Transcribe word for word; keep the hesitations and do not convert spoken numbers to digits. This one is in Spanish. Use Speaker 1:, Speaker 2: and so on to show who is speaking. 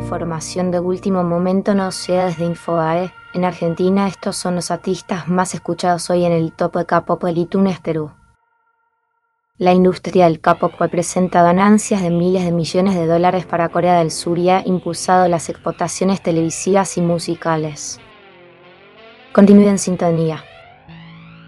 Speaker 1: información de último momento nos llega desde Infobae. En Argentina, estos son los artistas más escuchados hoy en el top de K-pop del iTunes Perú. La industria del K-pop representa ganancias de miles de millones de dólares para Corea del Sur y ha impulsado las exportaciones televisivas y musicales. Continúe en sintonía.